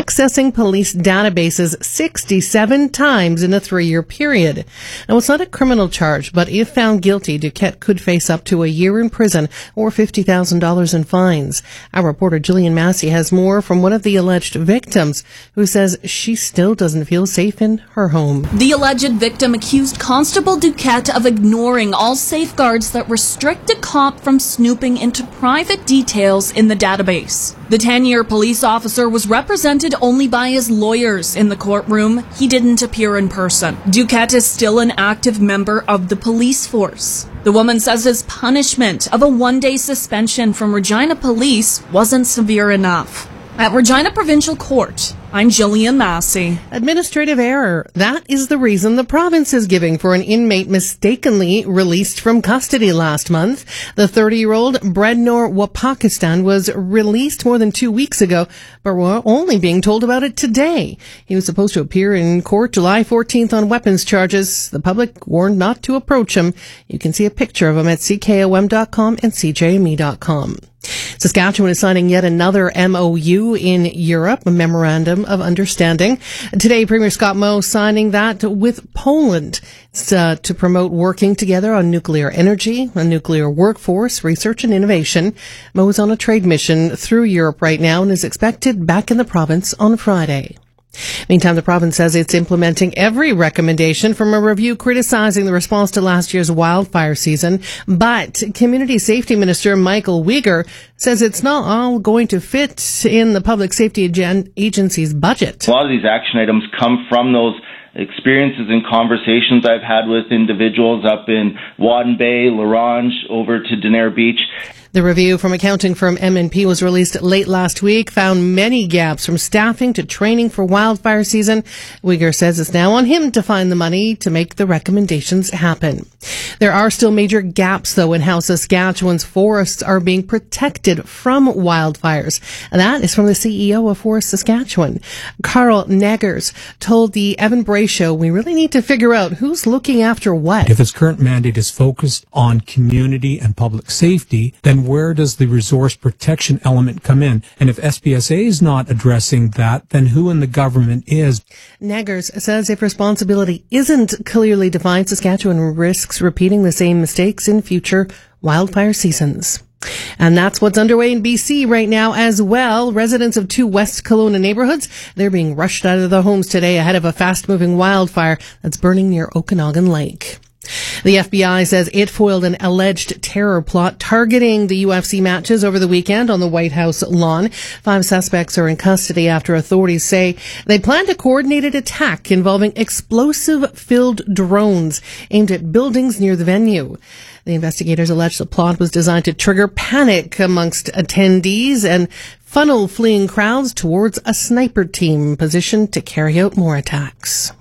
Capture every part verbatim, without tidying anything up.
accessing police databases sixty-seven times in a three-year period. Now, it's not a criminal charge, but if found guilty, Duquette could face up to a year in prison or fifty thousand dollars in fines. Our reporter Gillian Massey has more from one of the alleged victims, who says she still doesn't feel safe in her home. The alleged victim accused Constable Duquette of ignoring all safeguards that restrict a cop from snooping into private details in the database. The ten-year police officer was represented only by his lawyers in the courtroom. He didn't appear in person. Duquette is still an active member of the police force. The woman says his punishment of a one-day suspension from Regina Police wasn't severe enough. At Regina Provincial Court, I'm Gillian Massey. Administrative error. That is the reason the province is giving for an inmate mistakenly released from custody last month. The thirty-year-old Brednor Wapakistan was released more than two weeks ago, but we're only being told about it today. He was supposed to appear in court July fourteenth on weapons charges. The public warned not to approach him. You can see a picture of him at C K O M dot com and C J M E dot com. Saskatchewan is signing yet another M O U in Europe, a memorandum of understanding. Today, Premier Scott Moe signing that with Poland. It's uh, to promote working together on nuclear energy, a nuclear workforce, research and innovation. Moe is on a trade mission through Europe right now and is expected back in the province on Friday. Meantime, the province says it's implementing every recommendation from a review criticizing the response to last year's wildfire season. But Community Safety Minister Michael Uyghur says it's not all going to fit in the Public Safety Agency's budget. A lot of these action items come from those experiences and conversations I've had with individuals up in Wadden Bay, Larange, over to Denair Beach. The review from accounting firm M and P was released late last week, found many gaps from staffing to training for wildfire season. Uyghur says it's now on him to find the money to make the recommendations happen. There are still major gaps, though, in how Saskatchewan's forests are being protected from wildfires. And that is from the C E O of Forest Saskatchewan. Carl Neggers told the Evan Bray Show, we really need to figure out who's looking after what. If its current mandate is focused on community and public safety, then where does the resource protection element come in? And if S P S A is not addressing that, then who in the government is? Neggers says if responsibility isn't clearly defined, Saskatchewan risks repeating the same mistakes in future wildfire seasons. And that's what's underway in B C right now as well. Residents of two West Kelowna neighborhoods, they're being rushed out of their homes today ahead of a fast-moving wildfire that's burning near Okanagan Lake. The F B I says it foiled an alleged terror plot targeting the U F C matches over the weekend on the White House lawn. Five suspects are in custody after authorities say they planned a coordinated attack involving explosive-filled drones aimed at buildings near the venue. The investigators allege the plot was designed to trigger panic amongst attendees and funnel fleeing crowds towards a sniper team positioned to carry out more attacks.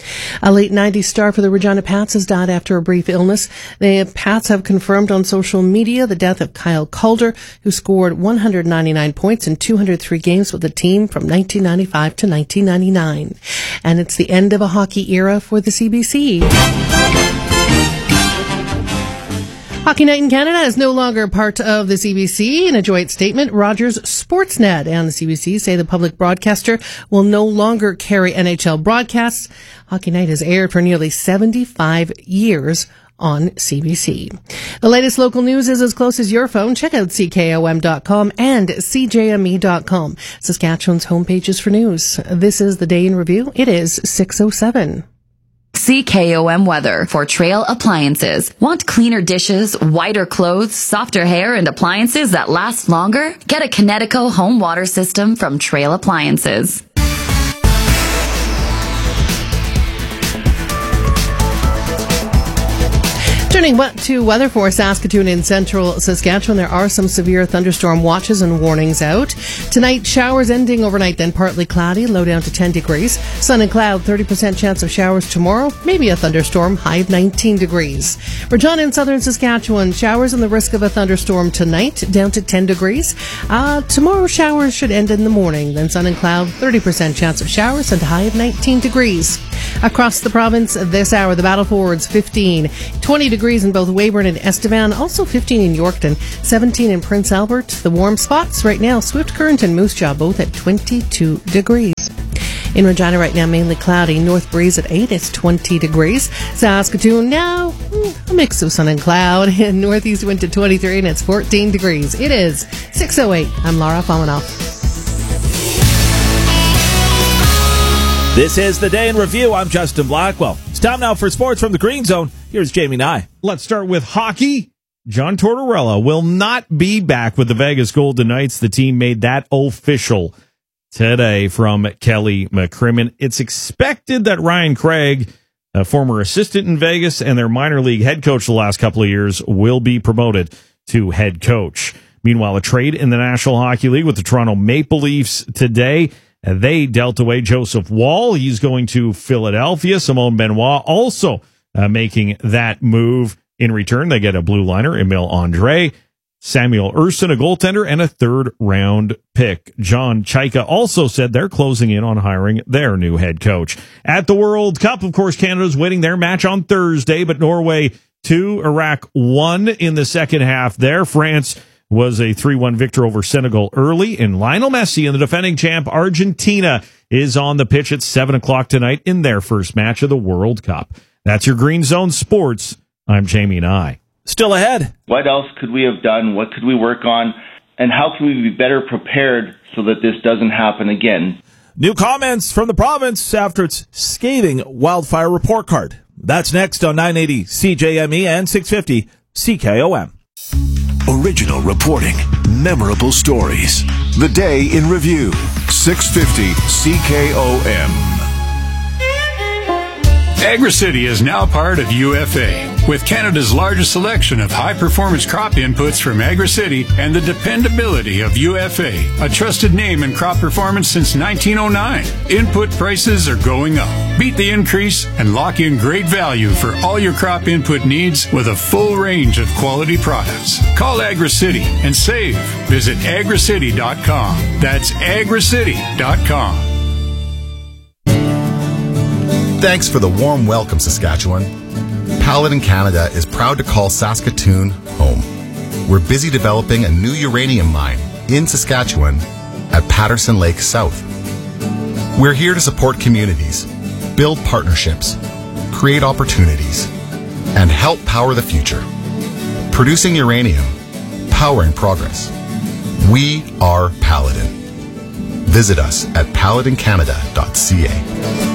A late nineties star for the Regina Pats has died after a brief illness. The Pats have confirmed on social media the death of Kyle Calder, who scored one hundred ninety-nine points in two hundred three games with the team from nineteen ninety-five to nineteen ninety-nine. And it's the end of a hockey era for the C B C. Hockey Night in Canada is no longer part of the C B C. In a joint statement, Rogers Sportsnet and the C B C say the public broadcaster will no longer carry N H L broadcasts. Hockey Night has aired for nearly seventy-five years on C B C. The latest local news is as close as your phone. Check out C K O M dot com and C J M E dot com, Saskatchewan's homepages for news. This is the Day in Review. It is six oh seven. C K O M weather for Trail Appliances. Want cleaner dishes, whiter clothes, softer hair, and appliances that last longer? Get a Kinetico home water system from Trail Appliances. Turning to weather for Saskatoon in central Saskatchewan, there are some severe thunderstorm watches and warnings out. Tonight, showers ending overnight, then partly cloudy, low down to ten degrees. Sun and cloud, thirty percent chance of showers tomorrow, maybe a thunderstorm, high of nineteen degrees. Regina in southern Saskatchewan, showers and the risk of a thunderstorm tonight, down to ten degrees. Uh, tomorrow, showers should end in the morning, then sun and cloud, thirty percent chance of showers and a high of nineteen degrees. Across the province this hour, the Battle Fords fifteen, twenty degrees in both Weyburn and Estevan, also fifteen in Yorkton, seventeen in Prince Albert. The warm spots right now, Swift Current and Moose Jaw, both at twenty-two degrees. In Regina right now, mainly cloudy. North breeze at eight. It's twenty degrees. Saskatoon now, a mix of sun and cloud. And northeast wind to twenty-three, and it's fourteen degrees. It is six oh eight. I'm Laura Falmanoff. This is the Day in Review. I'm Justin Blackwell. It's time now for sports from the Green Zone. Here's Jamie Nye. Let's start with hockey. John Tortorella will not be back with the Vegas Golden Knights. The team made that official today from Kelly McCrimmon. It's expected that Ryan Craig, a former assistant in Vegas and their minor league head coach the last couple of years, will be promoted to head coach. Meanwhile, a trade in the National Hockey League with the Toronto Maple Leafs today. They dealt away Joseph Wall. He's going to Philadelphia. Simone Benoit also uh, making that move. In return, they get a blue liner, Emile Andre, Samuel Urson, a goaltender, and a third-round pick. John Chaika also said they're closing in on hiring their new head coach. At the World Cup, of course, Canada's winning their match on Thursday, but Norway two, Iraq one in the second half there. France was a three one victor over Senegal early, and Lionel Messi and the defending champ Argentina is on the pitch at seven o'clock tonight in their first match of the World Cup. That's your Green Zone Sports. I'm Jamie Nye. Still ahead. What else could we have done? What could we work on? And how can we be better prepared so that this doesn't happen again? New comments from the province after its scathing wildfire report card. That's next on nine eighty C J M E and six fifty C K O M. Original reporting, memorable stories. The Day in Review, six fifty C K O M. AgriCity is now part of U F A. With Canada's largest selection of high-performance crop inputs from AgriCity and the dependability of U F A, a trusted name in crop performance since nineteen oh nine. Input prices are going up. Beat the increase and lock in great value for all your crop input needs with a full range of quality products. Call AgriCity and save. Visit agricity dot com. That's agricity dot com. Thanks for the warm welcome, Saskatchewan. Paladin Canada is proud to call Saskatoon home. We're busy developing a new uranium mine in Saskatchewan at Patterson Lake South. We're here to support communities, build partnerships, create opportunities, and help power the future. Producing uranium, powering progress. We are Paladin. Visit us at paladin canada dot c a.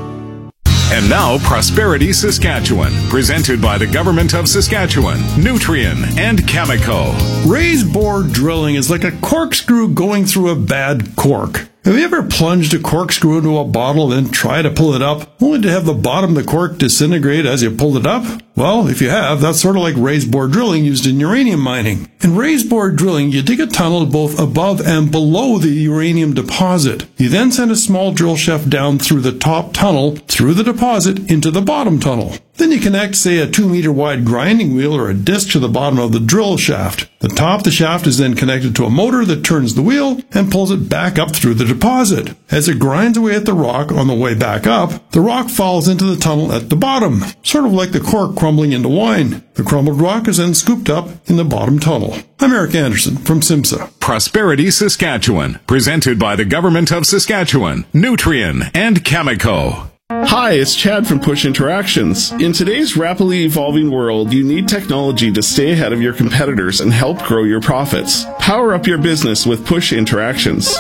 And now, Prosperity Saskatchewan, presented by the Government of Saskatchewan, Nutrien, and Cameco. Raised bore drilling is like a corkscrew going through a bad cork. Have you ever plunged a corkscrew into a bottle and tried to pull it up, only to have the bottom of the cork disintegrate as you pulled it up? Well, if you have, that's sort of like raised bore drilling used in uranium mining. In raised bore drilling, you dig a tunnel both above and below the uranium deposit. You then send a small drill shaft down through the top tunnel, through the deposit, into the bottom tunnel. Then you connect, say, a two meter wide grinding wheel or a disc to the bottom of the drill shaft. The top of the shaft is then connected to a motor that turns the wheel and pulls it back up through the deposit. As it grinds away at the rock on the way back up, the rock falls into the tunnel at the bottom, sort of like the cork crumbling into wine. The crumbled rock is then scooped up in the bottom tunnel. I'm Eric Anderson from SIMSA. Prosperity Saskatchewan, presented by the Government of Saskatchewan, Nutrien, and Cameco. Hi, it's Chad from Push Interactions. In today's rapidly evolving world, you need technology to stay ahead of your competitors and help grow your profits. Power up your business with Push Interactions.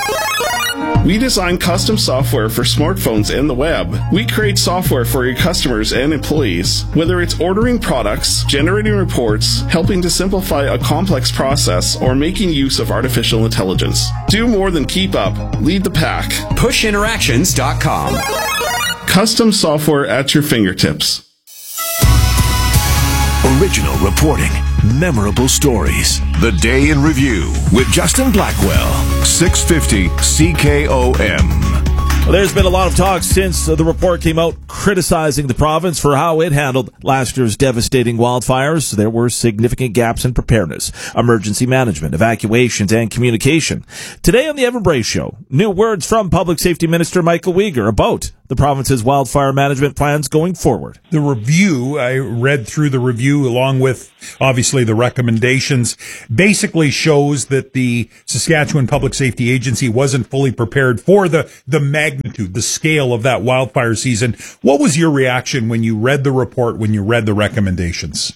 We design custom software for smartphones and the web. We create software for your customers and employees. Whether it's ordering products, generating reports, helping to simplify a complex process, or making use of artificial intelligence. Do more than keep up. Lead the pack. push interactions dot com. Custom software at your fingertips. Original reporting, memorable stories. The Day in Review with Justin Blackwell, six fifty C K O M. Well, there's been a lot of talk since uh, the report came out criticizing the province for how it handled last year's devastating wildfires. There were significant gaps in preparedness, emergency management, evacuations, and communication. Today on the Evan Bray Show, new words from Public Safety Minister Michael Uyghur about the province's wildfire management plans going forward. The review, I read through the review along with, obviously, the recommendations, basically shows that the Saskatchewan Public Safety Agency wasn't fully prepared for the, the magnitude, the scale of that wildfire season. What was your reaction when you read the report, when you read the recommendations?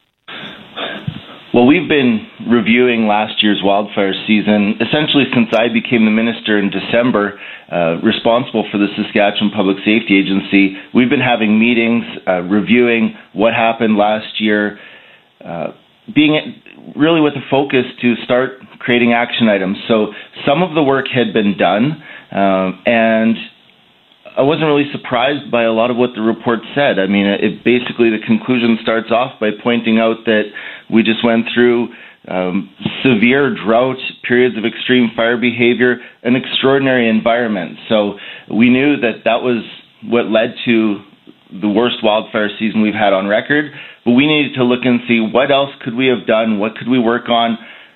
Well, we've been reviewing last year's wildfire season essentially since I became the minister in December, uh, responsible for the Saskatchewan Public Safety Agency. We've been having meetings, uh, reviewing what happened last year, uh, being really with a focus to start creating action items. So some of the work had been done, um, and I wasn't really surprised by a lot of what the report said. I mean, it basically, the conclusion starts off by pointing out that we just went through um, severe drought, periods of extreme fire behavior, an extraordinary environment. So we knew that that was what led to the worst wildfire season we've had on record. But we needed to look and see what else could we have done, what could we work on,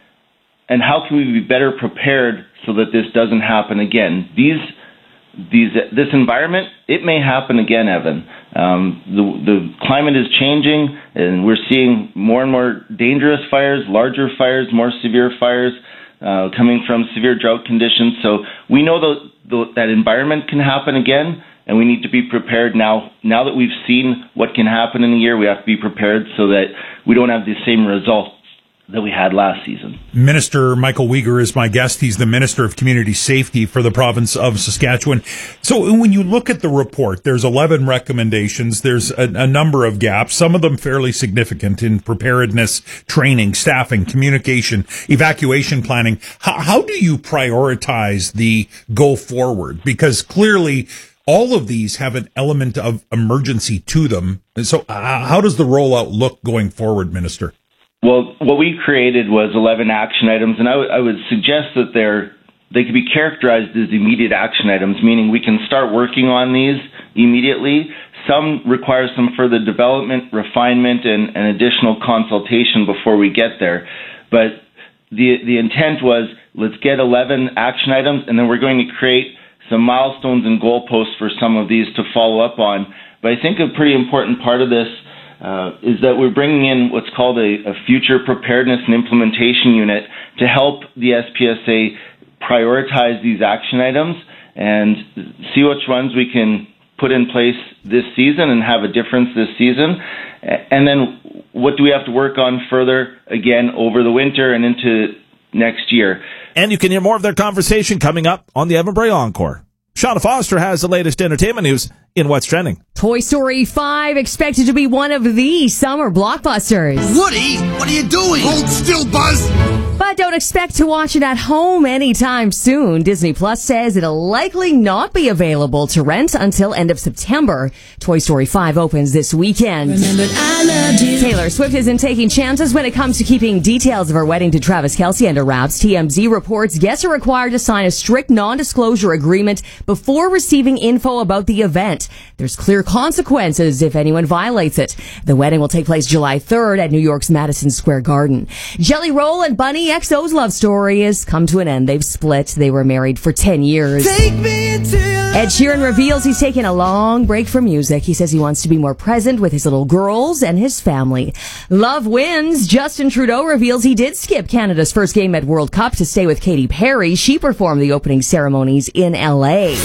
and how can we be better prepared so that this doesn't happen again. These These, this environment, it may happen again, Evan. Um, the, the climate is changing, and we're seeing more and more dangerous fires, larger fires, more severe fires uh, coming from severe drought conditions. So we know that, that environment can happen again, and we need to be prepared now. Now that we've seen what can happen in a year, we have to be prepared so that we don't have the same results that we had last season. Minister Michael Uyghur is my guest. He's the Minister of Community Safety for the province of Saskatchewan. So when you look at the report, there's eleven recommendations. There's a, a number of gaps, some of them fairly significant in preparedness, training, staffing, communication, evacuation planning. How, how do you prioritize the go forward? Because clearly all of these have an element of emergency to them. So uh, how does the rollout look going forward, Minister? Well, what we created was eleven action items, and I, w- I would suggest that they're, they could be characterized as immediate action items, meaning we can start working on these immediately. Some require some further development, refinement, and, and additional consultation before we get there. But the the intent was, let's get eleven action items, and then we're going to create some milestones and goalposts for some of these to follow up on. But I think a pretty important part of this Uh, is that we're bringing in what's called a, a future preparedness and implementation unit to help the S P S A prioritize these action items and see which ones we can put in place this season and have a difference this season. And then what do we have to work on further, again, over the winter and into next year. And you can hear more of their conversation coming up on the Evan Bray Encore. Shauna Foster has the latest entertainment news in What's Trending. Toy Story five expected to be one of the summer blockbusters. Woody, what are you doing? Hold still, Buzz! But don't expect to watch it at home anytime soon. Disney Plus says it'll likely not be available to rent until end of September. Toy Story five opens this weekend. Remembered I loved you. Taylor Swift isn't taking chances when it comes to keeping details of her wedding to Travis Kelce under wraps. T M Z reports guests are required to sign a strict non-disclosure agreement before receiving info about the event. There's clear consequences if anyone violates it. The wedding will take place July third at New York's Madison Square Garden. Jelly Roll and Bunny X O's love story has come to an end. They've split. They were married for ten years. Take me into your Ed Sheeran reveals he's taking a long break from music. He says he wants to be more present with his little girls and his family. Love wins. Justin Trudeau reveals he did skip Canada's first game at World Cup to stay with Katy Perry. She performed the opening ceremonies in L A.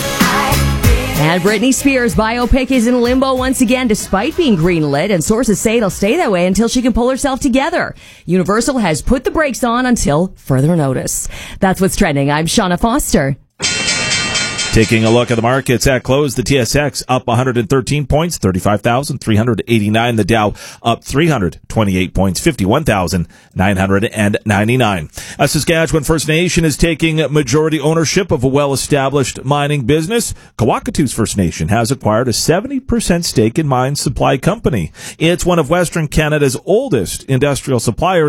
And Britney Spears' biopic is in limbo once again despite being greenlit, and sources say it'll stay that way until she can pull herself together. Universal has put the brakes on until further notice. That's what's trending. I'm Shauna Foster. Taking a look at the markets at close, the T S X up one hundred thirteen points, thirty-five thousand three hundred eighty-nine. The Dow up three hundred twenty-eight points, fifty-one thousand nine hundred ninety-nine. A Saskatchewan First Nation is taking majority ownership of a well-established mining business. Kawakatoos First Nation has acquired a seventy percent stake in Mine Supply Company. It's one of Western Canada's oldest industrial suppliers,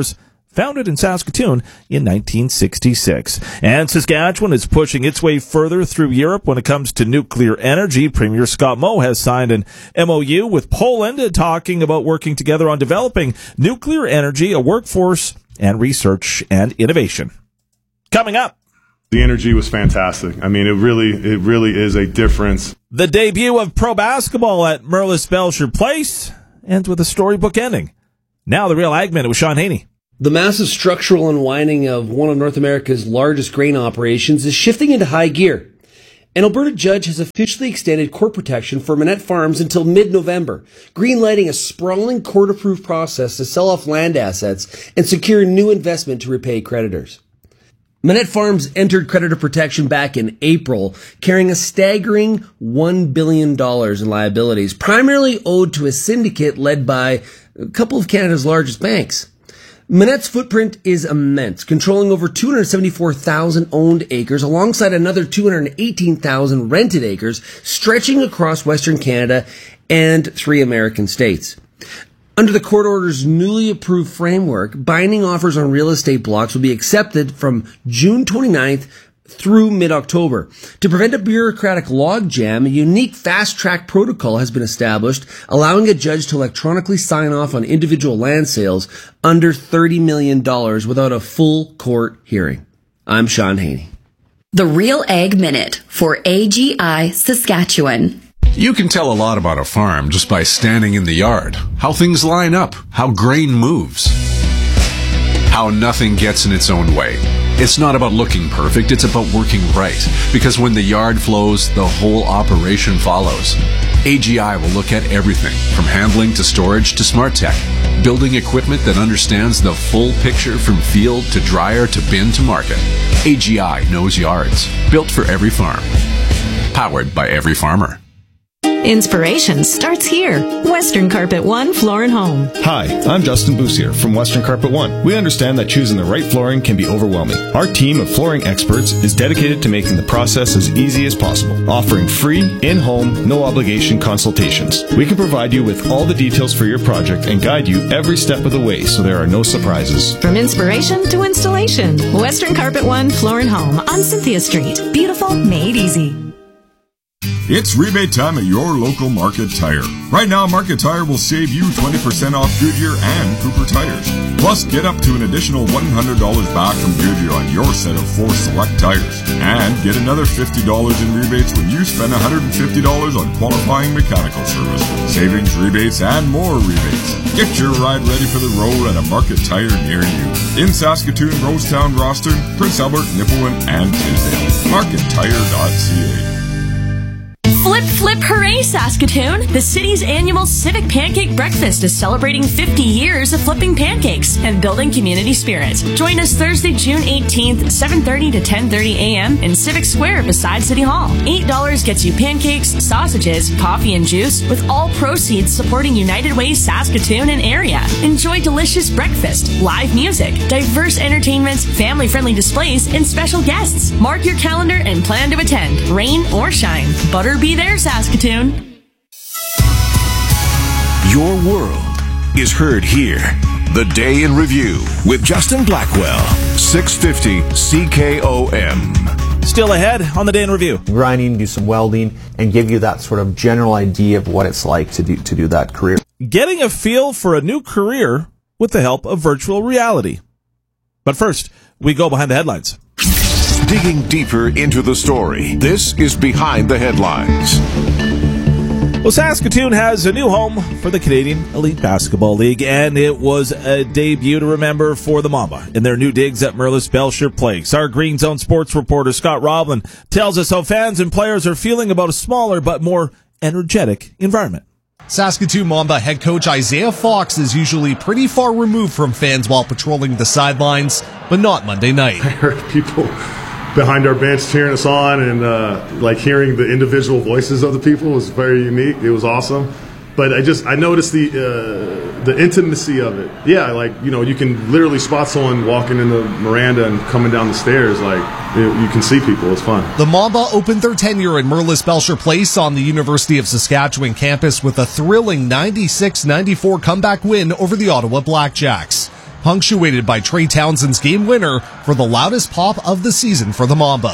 founded in Saskatoon in nineteen sixty-six. And Saskatchewan is pushing its way further through Europe when it comes to nuclear energy. Premier Scott Moe has signed an M O U with Poland, talking about working together on developing nuclear energy, a workforce, and research and innovation. Coming up. The energy was fantastic. I mean, it really, it really is a difference. The debut of pro basketball at Merlis Belcher Place ends with a storybook ending. Now the Real Ag Minute with Sean Haney. The massive structural unwinding of one of North America's largest grain operations is shifting into high gear. An Alberta judge has officially extended court protection for Manette Farms until mid-November, greenlighting a sprawling court-approved process to sell off land assets and secure new investment to repay creditors. Manette Farms entered creditor protection back in April, carrying a staggering one billion dollars in liabilities, primarily owed to a syndicate led by a couple of Canada's largest banks. Manette's footprint is immense, controlling over two hundred seventy-four thousand owned acres alongside another two hundred eighteen thousand rented acres, stretching across Western Canada and three American states. Under the court order's newly approved framework, binding offers on real estate blocks will be accepted from June twenty-ninth through mid-October. To prevent a bureaucratic logjam, a unique fast-track protocol has been established, allowing a judge to electronically sign off on individual land sales under thirty million dollars without a full court hearing. I'm Sean Haney. The Real Ag Minute for A G I Saskatchewan. You can tell a lot about a farm just by standing in the yard. How things line up, how grain moves, how nothing gets in its own way. It's not about looking perfect, it's about working right. Because when the yard flows, the whole operation follows. A G I will look at everything, from handling to storage to smart tech, building equipment that understands the full picture from field to dryer to bin to market. A G I knows yards, built for every farm, powered by every farmer. Inspiration starts here. Western Carpet One Floor and Home. Hi, I'm Justin Boussier from Western Carpet One. We understand that choosing the right flooring can be overwhelming. Our team of flooring experts is dedicated to making the process as easy as possible, offering free, in-home, no-obligation consultations. We can provide you with all the details for your project and guide you every step of the way so there are no surprises. From inspiration to installation, Western Carpet One Floor and Home on Cynthia Street. Beautiful, made easy. It's rebate time at your local Market Tire. Right now, Market Tire will save you twenty percent off Goodyear and Cooper tires. Plus, get up to an additional one hundred dollars back from Goodyear on your set of four select tires. And get another fifty dollars in rebates when you spend one hundred fifty dollars on qualifying mechanical service. Savings, rebates, and more rebates. Get your ride ready for the road at a Market Tire near you. In Saskatoon, Rosetown, Rosthern, Prince Albert, Nipawin, and Tisdale. market tire dot c a. Flip, flip, hooray, Saskatoon! The city's annual Civic Pancake Breakfast is celebrating fifty years of flipping pancakes and building community spirit. Join us Thursday, June eighteenth, seven thirty to ten thirty a.m. in Civic Square beside City Hall. eight dollars gets you pancakes, sausages, coffee, and juice, with all proceeds supporting United Way Saskatoon and area. Enjoy delicious breakfast, live music, diverse entertainment, family-friendly displays, and special guests. Mark your calendar and plan to attend, rain or shine. Butter be there, Saskatoon. Your world is heard here. The Day in Review with Justin Blackwell. six fifty C K O M. Still ahead on the Day in Review. Grinding, do some welding, and give you that sort of general idea of what it's like to do to do that career. Getting a feel for a new career with the help of virtual reality. But first, we go behind the headlines. Digging deeper into the story, this is Behind the Headlines. Well, Saskatoon has a new home for the Canadian Elite Basketball League, and it was a debut to remember for the Mamba in their new digs at Merlis Belcher Place. Our Green Zone sports reporter Scott Roblin tells us how fans and players are feeling about a smaller but more energetic environment. Saskatoon Mamba head coach Isaiah Fox is usually pretty far removed from fans while patrolling the sidelines, but not Monday night. I heard people behind our bench cheering us on, and uh, like hearing the individual voices of the people was very unique. It was awesome. But I just I noticed the uh, the intimacy of it. Yeah, like, you know, you can literally spot someone walking in the Miranda and coming down the stairs. Like, it, you can see people. It's fun. The Mamba opened their tenure in Merlis Belcher Place on the University of Saskatchewan campus with a thrilling ninety-six ninety-four comeback win over the Ottawa Blackjacks. punctuated by Trey Townsend's game winner for the loudest pop of the season for the Mamba.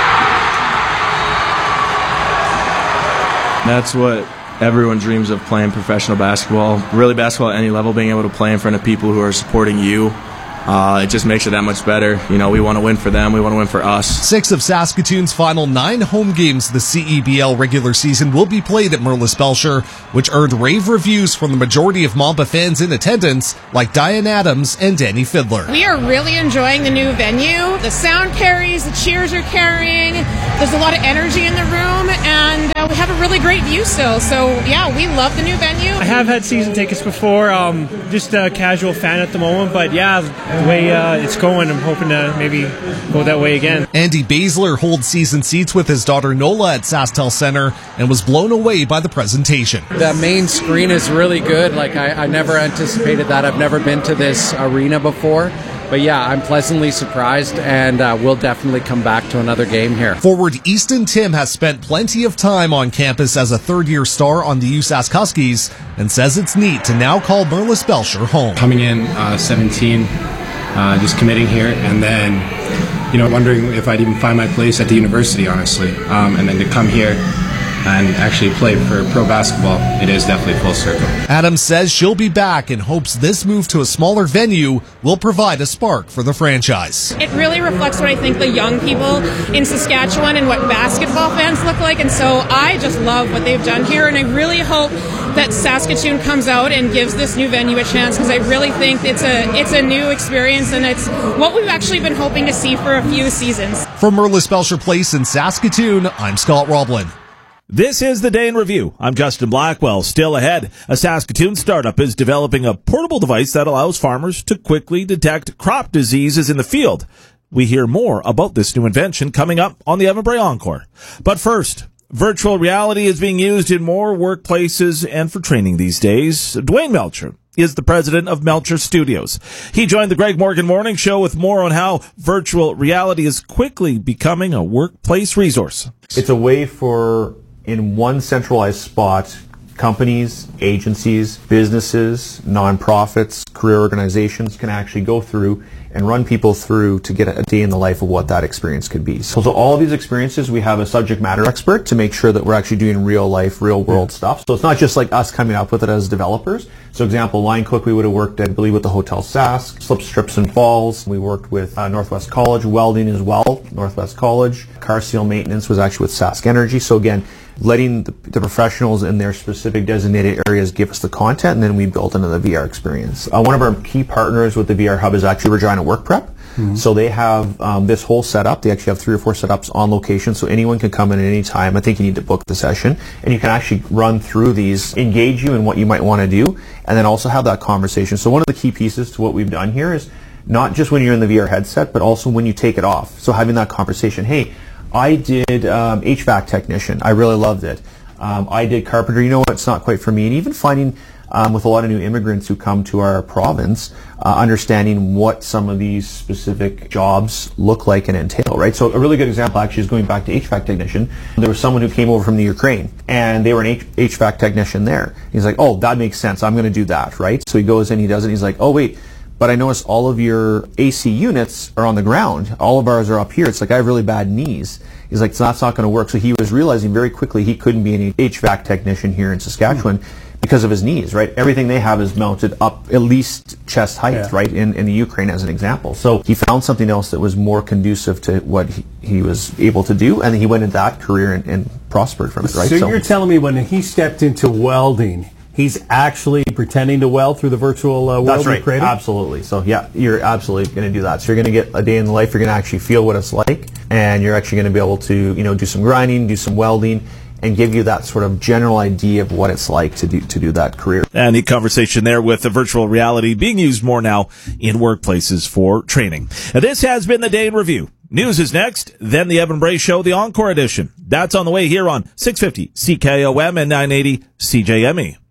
That's what everyone dreams of, playing professional basketball. Really basketball at any level, being able to play in front of people who are supporting you. Uh, it just makes it that much better. You know, we want to win for them. We want to win for us. Six of Saskatoon's final nine home games this C E B L regular season will be played at Merlis Belcher, which earned rave reviews from the majority of Mamba fans in attendance, like Diane Adams and Danny Fiddler. We are really enjoying the new venue. The sound carries, the cheers are carrying. There's a lot of energy in the room, and uh, we have a really great view still. So, yeah, we love the new venue. I have had season tickets before, um, just a casual fan at the moment, but yeah, the way uh, it's going, I'm hoping to maybe go that way again. Andy Baszler holds season seats with his daughter Nola at SaskTel Center and was blown away by the presentation. The main screen is really good. Like I, I never anticipated that. I've never been to this arena before. But yeah, I'm pleasantly surprised, and uh, we'll definitely come back to another game here. Forward Easton Tim has spent plenty of time on campus as a third-year star on the U S A S Huskies and says it's neat to now call Merlis Belcher home. Coming in uh, seventeen, uh, just committing here, and then, you know, wondering if I'd even find my place at the university, honestly. Um, and then to come here and actually play for pro basketball, it is definitely full circle. Adams says she'll be back and hopes this move to a smaller venue will provide a spark for the franchise. It really reflects what I think the young people in Saskatchewan and what basketball fans look like, and so I just love what they've done here, and I really hope that Saskatoon comes out and gives this new venue a chance, because I really think it's a it's a new experience, and it's what we've actually been hoping to see for a few seasons. From Merlis Belcher Place in Saskatoon, I'm Scott Roblin. This is the Day in Review. I'm Justin Blackwell. Still ahead, a Saskatoon startup is developing a portable device that allows farmers to quickly detect crop diseases in the field. We hear more about this new invention coming up on the Evan Bray Encore. But first, virtual reality is being used in more workplaces and for training these days. Dwayne Melcher is the president of Melcher Studios. He joined the Greg Morgan Morning Show with more on how virtual reality is quickly becoming a workplace resource. It's a way for, in one centralized spot, companies, agencies, businesses, nonprofits, career organizations can actually go through and run people through to get a day in the life of what that experience could be. So, so all of these experiences, we have a subject matter expert to make sure that we're actually doing real life, real world yeah. stuff. So it's not just like us coming up with it as developers. So example, Line Cook, we would have worked, I believe, with the Hotel Sask, Slip Strips and Falls. We worked with uh, Northwest College, welding as well, Northwest College. Car seal maintenance was actually with Sask Energy. So again, letting the, the professionals in their specific designated areas give us the content, and then we build into the V R experience. Uh, one of our key partners with the V R Hub is actually Regina Work Prep. Mm-hmm. So they have um, this whole setup. They actually have three or four setups on location, so anyone can come in at any time. I think you need to book the session, and you can actually run through these, engage you in what you might want to do, and then also have that conversation. So one of the key pieces to what we've done here is not just when you're in the V R headset, but also when you take it off. So having that conversation, hey, I did um, H V A C technician. I really loved it. Um, I did carpenter. You know what? It's not quite for me. And even finding um, with a lot of new immigrants who come to our province, uh, understanding what some of these specific jobs look like and entail, right? So a really good example actually is going back to H V A C technician. There was someone who came over from the Ukraine, and they were an H- HVAC technician there. He's like, oh, that makes sense. I'm going to do that, right? So he goes in, he does it. He's like, oh, wait. But I noticed all of your A C units are on the ground. All of ours are up here. It's like, I have really bad knees. He's like, so that's not going to work. So he was realizing very quickly he couldn't be an H V A C technician here in Saskatchewan mm-hmm. because of his knees, right? Everything they have is mounted up at least chest height, yeah. right, in, in the Ukraine as an example. So he found something else that was more conducive to what he, he was able to do, and he went into that career and, and prospered from it, right? So, so you're telling me when he stepped into welding, he's actually pretending to weld through the virtual uh, world That's right. created? Absolutely. So yeah, you're absolutely going to do that. So you're going to get a day in the life. You're going to actually feel what it's like, and you're actually going to be able to, you know, do some grinding, do some welding, and give you that sort of general idea of what it's like to do to do that career. And the conversation there with the virtual reality being used more now in workplaces for training. Now, this has been the Day in Review. News is next, then the Evan Bray Show, the Encore edition. That's on the way here on six fifty C K O M and nine eighty C J M E.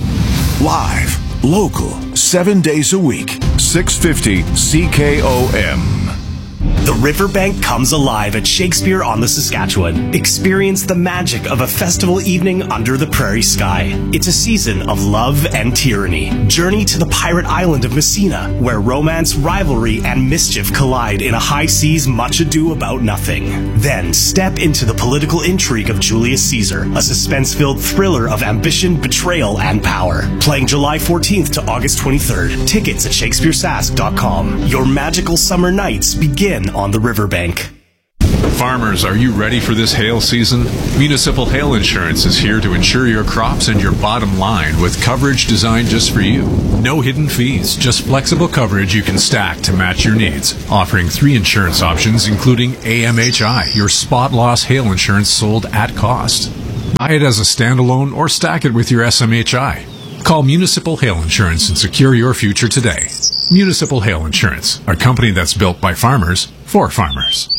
Live, local, seven days a week, six fifty C K O M. The Riverbank comes alive at Shakespeare on the Saskatchewan. Experience the magic of a festival evening under the prairie sky. It's a season of love and tyranny. Journey to the pirate island of Messina, where romance, rivalry, and mischief collide in a high seas much ado about nothing. Then step into the political intrigue of Julius Caesar, a suspense-filled thriller of ambition, betrayal, and power. Playing July fourteenth to August twenty-third. Tickets at shakespeare sask dot com. Your magical summer nights begin on the Riverbank. Farmers, are you ready for this hail season? Municipal Hail Insurance is here to insure your crops and your bottom line with coverage designed just for you. No hidden fees, just flexible coverage you can stack to match your needs. Offering three insurance options, including A M H I, your spot loss hail insurance sold at cost. Buy it as a standalone or stack it with your S M H I. Call Municipal Hail Insurance and secure your future today. Municipal Hail Insurance, a company that's built by farmers for farmers.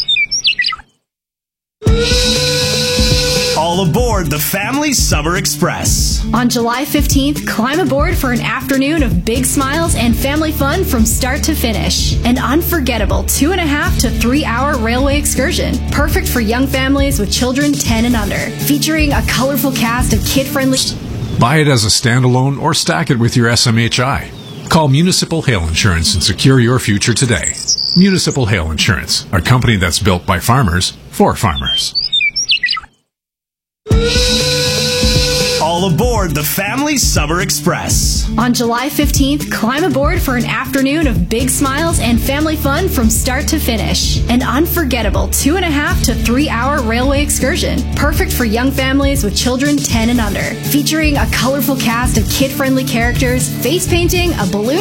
All aboard the Family Summer Express. On July fifteenth, climb aboard for an afternoon of big smiles and family fun from start to finish. An unforgettable two and a half to three hour railway excursion, perfect for young families with children ten and under. Featuring a colorful cast of kid-friendly... Buy it as a standalone or stack it with your S M H I. Call Municipal Hail Insurance and secure your future today. Municipal Hail Insurance, a company that's built by farmers for farmers. All aboard the Family Summer Express. On July fifteenth, climb aboard for an afternoon of big smiles and family fun from start to finish. An unforgettable two and a half to three hour railway excursion, perfect for young families with children ten and under. Featuring a colorful cast of kid-friendly characters, face painting, a balloon